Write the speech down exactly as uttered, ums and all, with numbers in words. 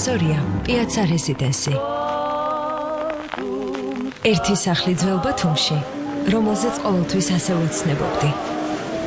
ისტორია პიაცა რეზიდენსი. ერთი სახლი ძველ ბათუმში, რომელზეც ყოველთვის ასე ვეცნებობდი.